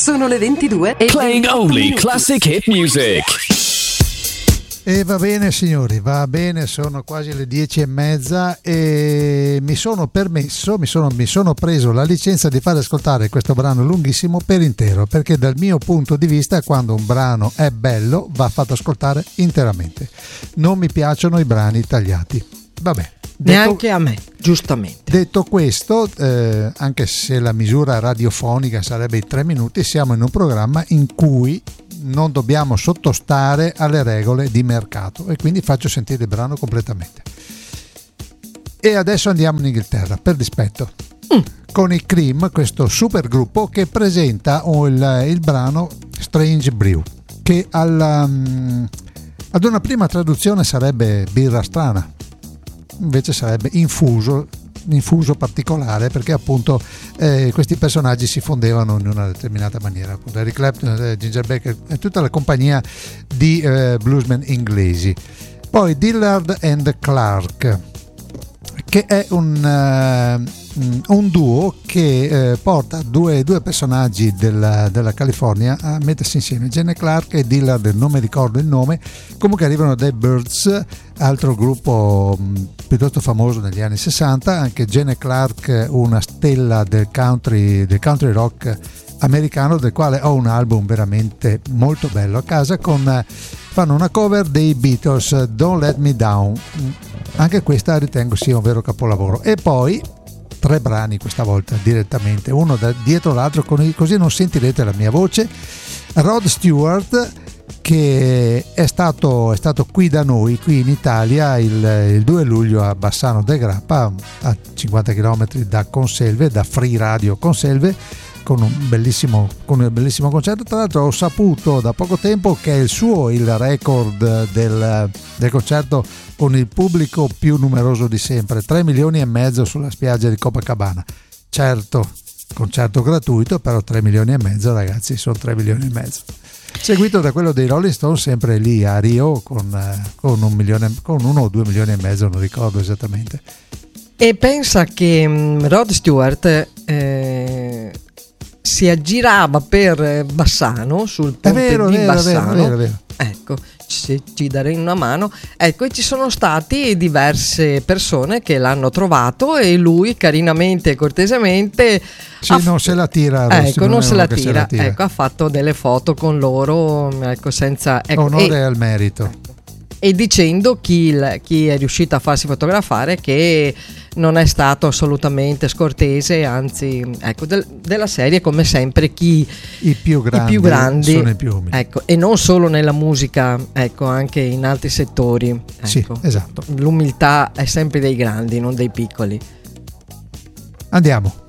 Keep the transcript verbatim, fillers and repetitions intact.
Sono le ventidue e Playing only classic hit music. E va bene signori, va bene, sono quasi le dieci e mezza e mi sono permesso, mi sono, mi sono preso la licenza di far ascoltare questo brano lunghissimo per intero, perché dal mio punto di vista quando un brano è bello va fatto ascoltare interamente. Non mi piacciono i brani tagliati. Vabbè. Detto, neanche a me, giustamente. Detto questo, eh, anche se la misura radiofonica sarebbe i tre minuti, siamo in un programma in cui non dobbiamo sottostare alle regole di mercato e quindi faccio sentire il brano completamente. E adesso andiamo in Inghilterra, per dispetto, mm. con i Cream, questo super gruppo che presenta il, il brano Strange Brew, che alla, um, ad una prima traduzione sarebbe birra strana, invece sarebbe infuso infuso particolare, perché appunto eh, questi personaggi si fondevano in una determinata maniera, appunto Eric Clapton, eh, Ginger Baker e tutta la compagnia di eh, bluesmen inglesi. Poi Dillard and Clark, che è un, uh, un duo che uh, porta due, due personaggi della, della California a mettersi insieme, Gene Clark e Dillard, non mi ricordo il nome, comunque arrivano dai Byrds, altro gruppo mh, piuttosto famoso negli anni sessanta. Anche Gene Clark, una stella del country, del country rock americano, del quale ho un album veramente molto bello a casa, con fanno una cover dei Beatles, Don't Let Me Down, anche questa ritengo sia un vero capolavoro. E poi tre brani questa volta direttamente, uno da dietro l'altro, così non sentirete la mia voce. Rod Stewart, che è stato, è stato qui da noi, qui in Italia, il, il due luglio a Bassano del Grappa, a cinquanta chilometri da Conselve, da Free Radio Conselve, con un bellissimo, con un bellissimo concerto. Tra l'altro ho saputo da poco tempo che è il suo il record del, del concerto con il pubblico più numeroso di sempre, tre milioni e mezzo sulla spiaggia di Copacabana. Certo, concerto gratuito, però tre milioni e mezzo, ragazzi, sono tre milioni e mezzo. Seguito da quello dei Rolling Stones, sempre lì a Rio, con, con un milione, con uno o due milioni e mezzo, non ricordo esattamente. E pensa che um, Rod Stewart eh, si aggirava per Bassano, sul ponte è vero, di vero, Bassano, vero, vero, vero. Ecco, se ci darei una mano, ecco, e ci sono stati diverse persone che l'hanno trovato e lui carinamente e cortesemente sì, non se la tira, ecco, non, non se, la tira, se la tira, ecco, ha fatto delle foto con loro, ecco, senza ecco, onore e, al merito, ecco, e dicendo chi, il, chi è riuscito a farsi fotografare che non è stato assolutamente scortese, anzi, ecco, del, della serie come sempre chi i più grandi, i più grandi sono i più umili, ecco, e non solo nella musica, ecco, anche in altri settori, ecco. Sì, esatto. L'umiltà è sempre dei grandi, non dei piccoli. Andiamo.